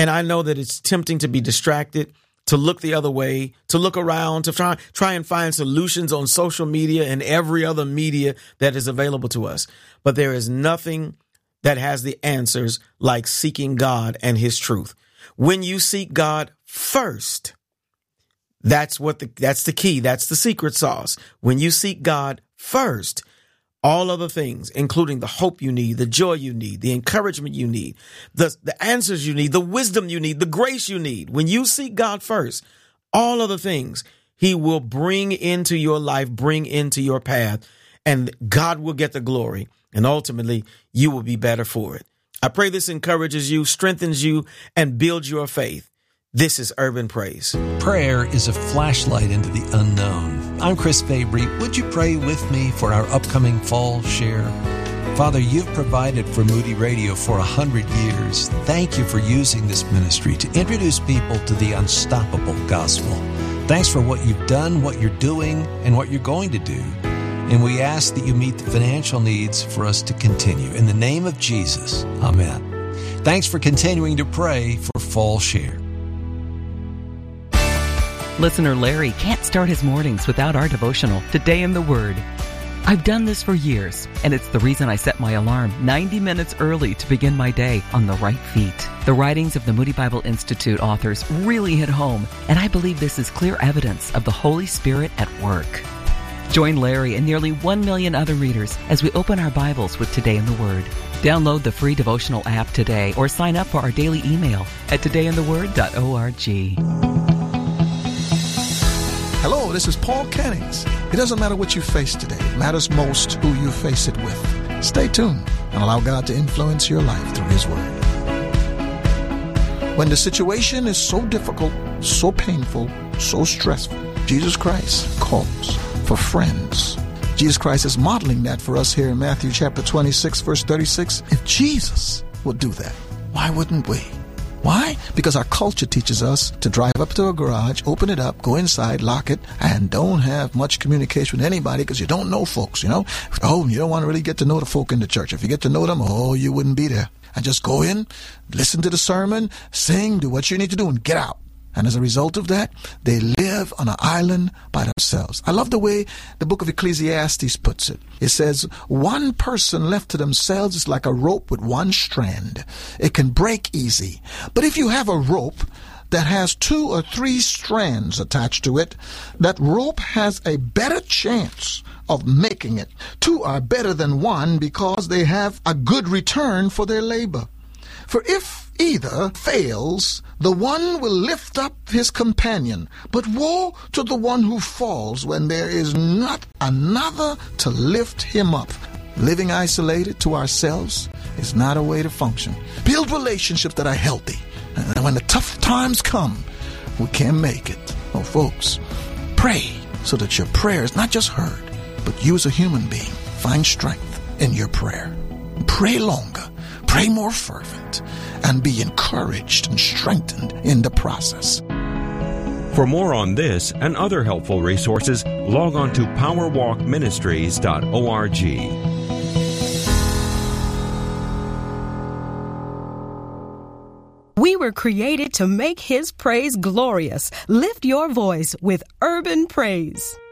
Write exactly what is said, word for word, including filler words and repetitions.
And I know that it's tempting to be distracted, to look the other way, to look around, to try, try and find solutions on social media and every other media that is available to us. But there is nothing that has the answers like seeking God and his truth. When you seek God first, that's what the, that's the key. That's the secret sauce. When you seek God first, all other things, including the hope you need, the joy you need, the encouragement you need, the, the answers you need, the wisdom you need, the grace you need. When you seek God first, all other things he will bring into your life, bring into your path, and God will get the glory. And ultimately, you will be better for it. I pray this encourages you, strengthens you, and builds your faith. This is Urban Praise. Prayer is a flashlight into the unknown. I'm Chris Fabry. Would you pray with me for our upcoming fall share? Father, you've provided for Moody Radio for a hundred years. Thank you for using this ministry to introduce people to the unstoppable gospel. Thanks for what you've done, what you're doing, and what you're going to do. And we ask that you meet the financial needs for us to continue. In the name of Jesus, amen. Thanks for continuing to pray for Fall Share. Listener Larry can't start his mornings without our devotional, Today in the Word. I've done this for years, and it's the reason I set my alarm ninety minutes early to begin my day on the right feet. The writings of the Moody Bible Institute authors really hit home, and I believe this is clear evidence of the Holy Spirit at work. Join Larry and nearly one million other readers as we open our Bibles with Today in the Word. Download the free devotional app today or sign up for our daily email at today in the word dot org. Hello, this is Paul Cannings. It doesn't matter what you face today. It matters most who you face it with. Stay tuned and allow God to influence your life through his word. When the situation is so difficult, so painful, so stressful, Jesus Christ calls for friends. Jesus Christ is modeling that for us here in Matthew chapter twenty-six, verse thirty-six. If Jesus would do that, why wouldn't we? Why? Because our culture teaches us to drive up to a garage, open it up, go inside, lock it, and don't have much communication with anybody because you don't know folks, you know? Oh, you don't want to really get to know the folk in the church. If you get to know them, oh, you wouldn't be there. And just go in, listen to the sermon, sing, do what you need to do, and get out. And as a result of that, they live on an island by themselves. I love the way the book of Ecclesiastes puts it. It says, one person left to themselves is like a rope with one strand. It can break easy. But if you have a rope that has two or three strands attached to it, that rope has a better chance of making it. Two are better than one because they have a good return for their labor. For if either fails, the one will lift up his companion. But woe to the one who falls when there is not another to lift him up. Living isolated to ourselves is not a way to function. Build relationships that are healthy. And when the tough times come, we can't make it. Oh, folks, pray so that your prayer is not just heard, but you as a human being find strength in your prayer. Pray longer. Pray more fervent and be encouraged and strengthened in the process. For more on this and other helpful resources, log on to power walk ministries dot org. We were created to make His praise glorious. Lift your voice with Urban Praise.